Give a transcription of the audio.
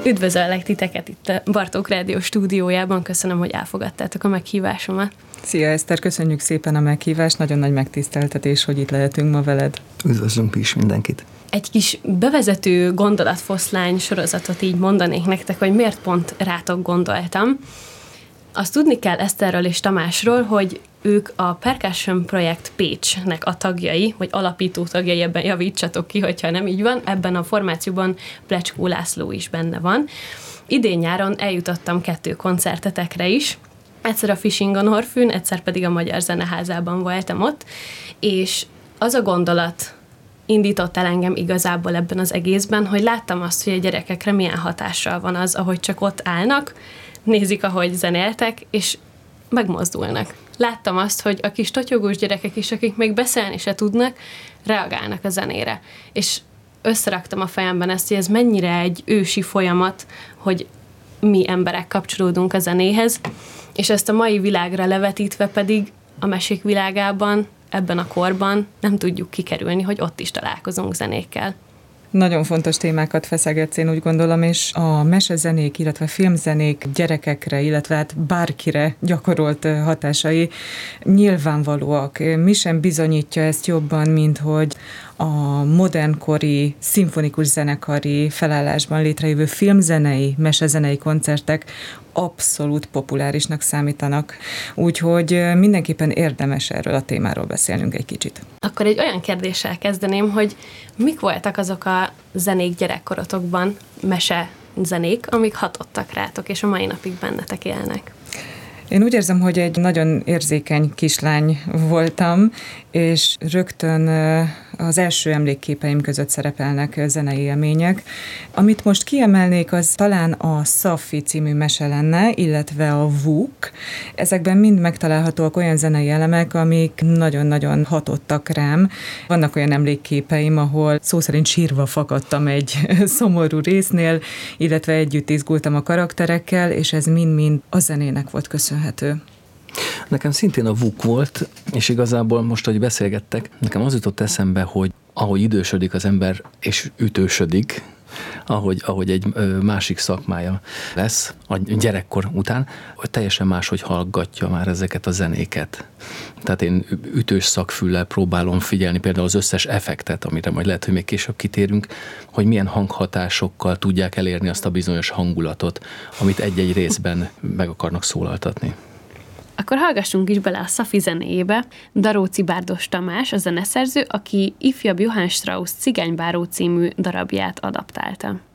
Üdvözöllek titeket itt a Bartók Rádió stúdiójában, köszönöm, hogy elfogadtátok a meghívásomat. Szia Eszter, köszönjük szépen a meghívást, nagyon nagy megtiszteltetés, hogy itt lehetünk ma veled. Üdvözlünk is mindenkit. Egy kis bevezető gondolatfoszlány sorozatot így mondanék nektek, hogy miért pont rátok gondoltam. Azt tudni kell Eszterről és Tamásról, hogy ők a Percussion Projekt Pécsnek a tagjai, vagy alapító tagjai, ebben javítsatok ki, hogyha nem így van. Ebben a formációban Plecskó László is benne van. Idén nyáron eljutottam 2 koncertetekre is. Egyszer a Fishing on Orfűn, egyszer pedig a Magyar Zeneházában voltam ott, és az a gondolat indított el engem igazából ebben az egészben, hogy láttam azt, hogy a gyerekekre milyen hatással van az, ahogy csak ott állnak, nézik, ahogy zenéltek, és megmozdulnak. Láttam azt, hogy a kis totyogós gyerekek is, akik még beszélni se tudnak, reagálnak a zenére. És összeraktam a fejemben ezt, hogy ez mennyire egy ősi folyamat, hogy mi emberek kapcsolódunk a zenéhez, és ezt a mai világra levetítve pedig a mesék világában, ebben a korban nem tudjuk kikerülni, hogy ott is találkozunk zenékkel. Nagyon fontos témákat feszegetsz, én úgy gondolom, és a mesezenék, illetve filmzenék gyerekekre, illetve hát bárkire gyakorolt hatásai nyilvánvalóak. Mi sem bizonyítja ezt jobban, mint hogy a modernkori, szimfonikus zenekari felállásban létrejövő filmzenei, mesezenei koncertek abszolút populárisnak számítanak. Úgyhogy mindenképpen érdemes erről a témáról beszélnünk egy kicsit. Akkor egy olyan kérdéssel kezdeném, hogy mik voltak azok a zenék gyerekkorotokban, mese zenék, amik hatottak rátok, és a mai napig bennetek élnek? Én úgy érzem, hogy egy nagyon érzékeny kislány voltam, és rögtön az első emlékképeim között szerepelnek zenei élmények. Amit most kiemelnék, az talán a Szaffi című mese lenne, illetve a Vuk. Ezekben mind megtalálhatóak olyan zenei elemek, amik nagyon-nagyon hatottak rám. Vannak olyan emlékképeim, ahol szó szerint sírva fakadtam egy szomorú résznél, illetve együtt izgultam a karakterekkel, és ez mind-mind a zenének volt köszönhető. Nekem szintén a Vuk volt, és igazából most, hogy beszélgettek, nekem az jutott eszembe, hogy ahogy idősödik az ember, és ütősödik, ahogy egy másik szakmája lesz a gyerekkor után, hogy teljesen máshogy hallgatja már ezeket a zenéket. Tehát én ütős szakfüllel próbálom figyelni például az összes effektet, amire majd lehet, hogy még később kitérünk, hogy milyen hanghatásokkal tudják elérni azt a bizonyos hangulatot, amit egy-egy részben meg akarnak szólaltatni. Akkor hallgassunk is bele a Szaffi zenéjébe. Daróczi Bárdos Tamás, a zeneszerző, aki ifjabb Johann Strauss Cigánybáró című darabját adaptálta.